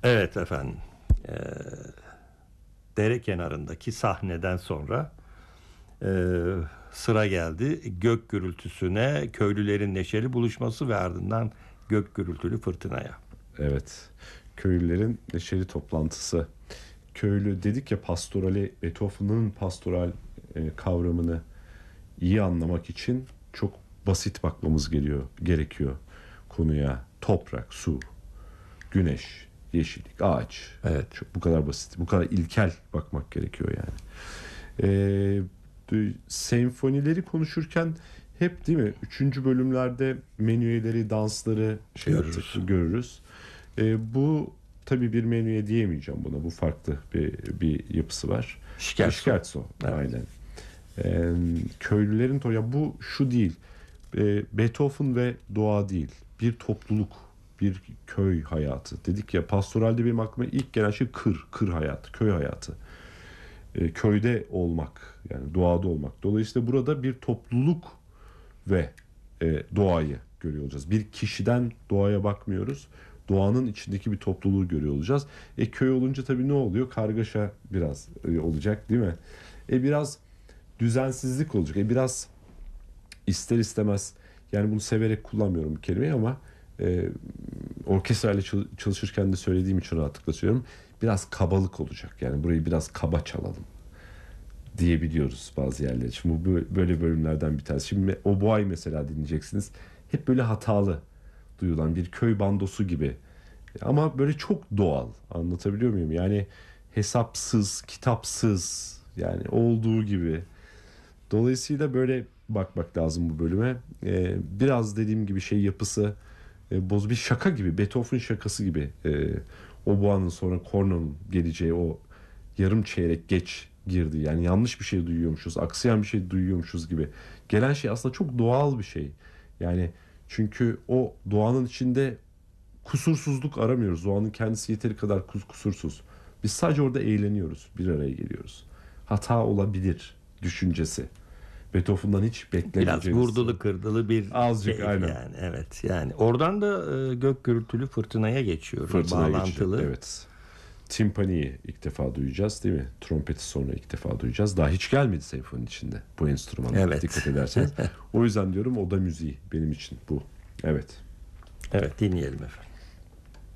Evet efendim. Ee, Dere kenarındaki sahneden sonra sıra geldi gök gürültüsüne, köylülerin neşeli buluşması ve ardından gök gürültülü fırtınaya. Evet. Köylülerin neşeli toplantısı. Köylü dedik ya, pastorali, Beethoven'ın pastoral kavramını iyi anlamak için çok basit bakmamız gerekiyor konuya. Toprak, su, güneş, yeşillik, ağaç. Evet. Bu kadar basit, bu kadar ilkel bakmak gerekiyor yani. Senfonileri konuşurken hep, değil mi, 3. bölümlerde menüyeleri, dansları görürüz. Bu tabii bir menüye diyemeyeceğim buna. Bu farklı bir yapısı var. Scherzo. Evet. Aynen. Köylülerin ya bu şu değil. Beethoven ve doğa değil. Bir topluluk, bir köy hayatı. Dedik ya, pastoralde benim aklıma ilk gelen şey kır hayatı, köy hayatı. Köyde olmak, yani doğada olmak. Dolayısıyla burada bir topluluk ve doğayı görüyor olacağız. Bir kişiden doğaya bakmıyoruz. Doğanın içindeki bir topluluğu görüyor olacağız. Köy olunca tabii ne oluyor? Kargaşa biraz olacak, değil mi? Biraz düzensizlik olacak. Biraz ister istemez, yani bunu severek kullanmıyorum bu kelimeyi ama orkestrayla çalışırken de söylediğim için rahatlıkla söylüyorum. Biraz kabalık olacak. Yani burayı biraz kaba çalalım diyebiliyoruz bazı yerler. Şimdi bu böyle bölümlerden bir tanesi. Şimdi Oboay mesela dinleyeceksiniz. Hep böyle hatalı duyulan bir köy bandosu gibi. Ama böyle çok doğal. Anlatabiliyor muyum? Yani hesapsız, kitapsız, yani olduğu gibi. Dolayısıyla böyle bakmak lazım bu bölüme. Biraz dediğim gibi yapısı bir şaka gibi. Beethoven şakası gibi. Oboa'nın sonra kornonun geleceği o yarım çeyrek geç girdi. Yani yanlış bir şey duyuyormuşuz. Aksayan bir şey duyuyormuşuz gibi. Gelen şey aslında çok doğal bir şey. Yani çünkü o doğanın içinde kusursuzluk aramıyoruz. Doğanın kendisi yeteri kadar kusursuz. Biz sadece orada eğleniyoruz. Bir araya geliyoruz. Hata olabilir düşüncesi. Beethoven'dan hiç beklemeyeceğiz. Biraz vurdulu kırdılı bir azıcık aynen. Yani evet, yani oradan da gök gürültülü fırtınaya geçiyoruz. Bağlantılı. Evet. Timpani'yi ilk defa duyacağız, değil mi? Trompeti sonra ilk defa duyacağız. Daha hiç gelmedi senfoninin içinde bu enstrüman. Evet. Dikkat ederseniz. O yüzden diyorum, oda müziği benim için bu. Evet. Evet, dinleyelim efendim.